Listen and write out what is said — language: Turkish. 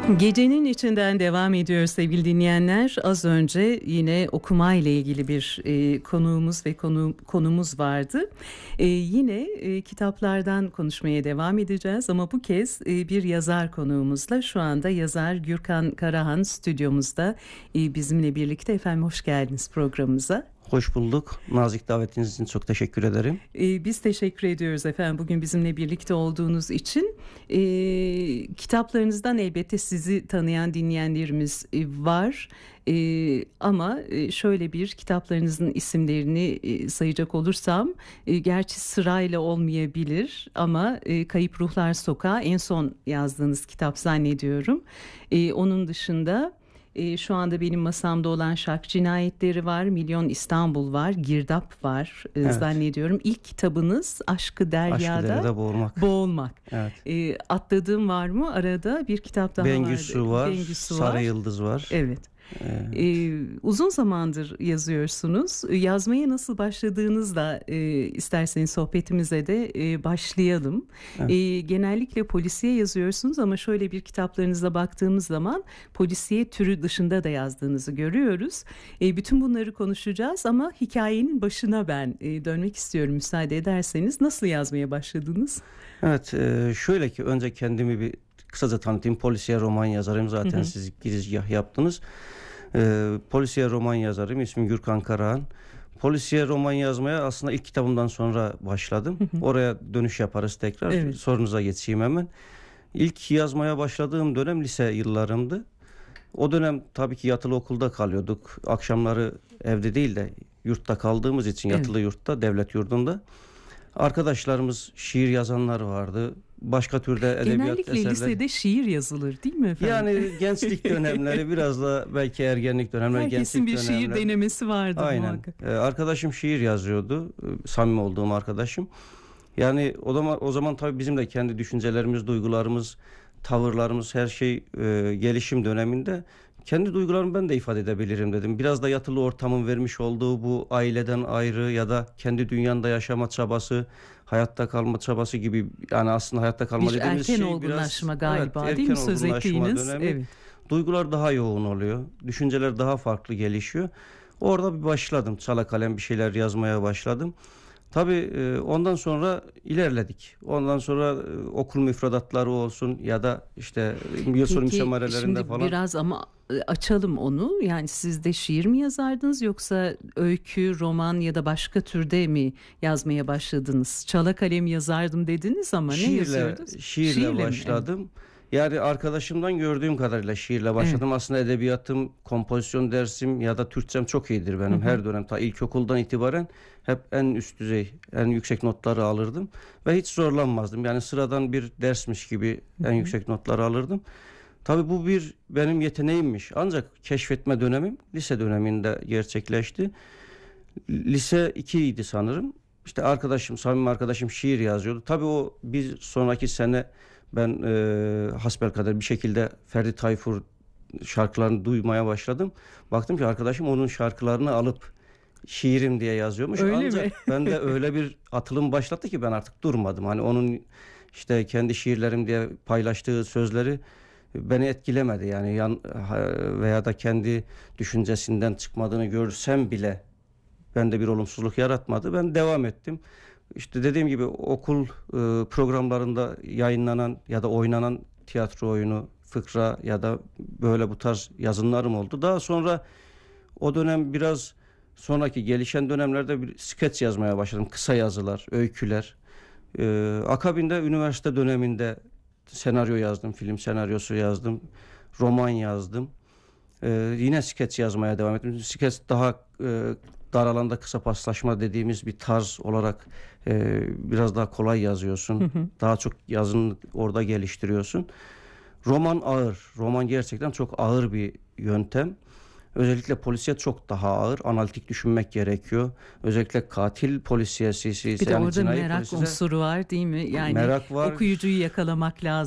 Gecenin içinden devam ediyor sevgili dinleyenler. Az önce yine okuma ile ilgili bir konuğumuz ve konumuz vardı. Yine kitaplardan konuşmaya devam edeceğiz ama bu kez bir yazar konuğumuzla. Şu anda yazar Gürkan Karahan stüdyomuzda bizimle birlikte. Efendim hoş geldiniz programımıza. Hoş bulduk. Nazik davetiniz için çok teşekkür ederim. Biz teşekkür ediyoruz efendim bugün bizimle birlikte olduğunuz için. Kitaplarınızdan elbette sizi tanıyan dinleyenlerimiz var. Ama şöyle bir kitaplarınızın isimlerini sayacak olursam gerçi sırayla olmayabilir ama Kayıp Ruhlar Sokağı en son yazdığınız kitap zannediyorum. Onun dışında şu anda benim masamda olan Şark Cinayetleri var, Milyon İstanbul var, Girdap var zannediyorum. İlk kitabınız Aşkı Derya'da Boğulmak. Evet. Atladığım var mı? Arada bir kitap daha Bengüsü var, Sarı Yıldız var. Evet. Uzun zamandır yazıyorsunuz. Yazmaya nasıl başladığınızla isterseniz sohbetimize de başlayalım. Evet. Genellikle polisiye yazıyorsunuz ama şöyle bir kitaplarınıza baktığımız zaman polisiye türü dışında da yazdığınızı görüyoruz. Bütün bunları konuşacağız ama hikayenin başına ben dönmek istiyorum müsaade ederseniz. Nasıl yazmaya başladınız? Evet, şöyle ki önce kendimi bir kısaca tanıtayım. Polisiye roman yazarım. Zaten siz girizgah yaptınız. Polisiye roman yazarım. İsmim Gürkan Karahan. Polisiye roman yazmaya aslında ilk kitabımdan sonra başladım. Oraya dönüş yaparız tekrar. Evet. Sorunuza geçeyim hemen. İlk yazmaya başladığım dönem lise yıllarımdı. O dönem tabii ki yatılı okulda kalıyorduk. Akşamları evde değil de yurtta kaldığımız için yatılı yurtta, devlet yurdunda. Arkadaşlarımız şiir yazanlar vardı. Başka türde edebiyat genellikle eserleri. Genellikle lisede şiir yazılır değil mi efendim? Yani gençlik dönemleri biraz da belki ergenlik dönemleri. Herkesin bir şiir denemesi vardı. Aynen. Muhakkak. Arkadaşım şiir yazıyordu. Samimi olduğum arkadaşım. Yani o zaman tabii bizim de kendi düşüncelerimiz, duygularımız, tavırlarımız her şey gelişim döneminde. Kendi duygularımı ben de ifade edebilirim dedim. Biraz da yatılı ortamın vermiş olduğu bu aileden ayrı ya da kendi dünyanda yaşama çabası, hayatta kalma çabası gibi, yani aslında hayatta kalma dediğimiz şey biraz... erken olgunlaşma galiba, evet, değil mi söz ettiğiniz? Evet. Duygular daha yoğun oluyor. Düşünceler daha farklı gelişiyor. Orada bir başladım. Çala kalem bir şeyler yazmaya başladım. Tabii ondan sonra ilerledik. Ondan sonra okul müfredatları olsun ya da işte soru müsemarelerinde falan. Şimdi biraz ama açalım onu. Yani siz de şiir mi yazardınız yoksa öykü, roman ya da başka türde mi yazmaya başladınız? Çala kalem yazardım dediniz ama ne yazıyordunuz? Şiirle başladım. Evet. Yani arkadaşımdan gördüğüm kadarıyla şiirle başladım. Evet. Aslında edebiyatım, kompozisyon dersim ya da Türkçem çok iyidir benim. Her dönem ta ilkokuldan itibaren hep en üst düzey, en yüksek notları alırdım. Ve hiç zorlanmazdım. Yani sıradan bir dersmiş gibi en yüksek notları alırdım. Tabii bu bir benim yeteneğimmiş. Ancak keşfetme dönemim lise döneminde gerçekleşti. Lise 2 idi sanırım. İşte samimi arkadaşım şiir yazıyordu. Tabii o bir sonraki sene ben hasbelkader bir şekilde Ferdi Tayfur şarkılarını duymaya başladım. Baktım ki arkadaşım onun şarkılarını alıp şiirim diye yazıyormuş. Öyle Ancak mi? ben de öyle bir atılım başlattı ki ben artık durmadım. Hani onun işte kendi şiirlerim diye paylaştığı sözleri beni etkilemedi. Yani veya da kendi düşüncesinden çıkmadığını görsem bile bende bir olumsuzluk yaratmadı. Ben devam ettim. İşte dediğim gibi okul programlarında yayınlanan ya da oynanan tiyatro oyunu, fıkra ya da böyle bu tarz yazınlarım oldu. Daha sonra o dönem biraz sonraki gelişen dönemlerde bir skeç yazmaya başladım. Kısa yazılar, öyküler. Akabinde üniversite döneminde senaryo yazdım, film senaryosu yazdım, roman yazdım. Yine skeç yazmaya devam ettim. Skeç daha dar alanda kısa paslaşma dediğimiz bir tarz olarak biraz daha kolay yazıyorsun. Daha çok yazını orada geliştiriyorsun. Roman ağır. Roman gerçekten çok ağır bir yöntem. Özellikle polisiyet çok daha ağır. Analitik düşünmek gerekiyor. Özellikle katil polisiyesi ise... Bir de orada merak unsuru var değil mi? Yani merak var. Okuyucuyu yakalamak lazım.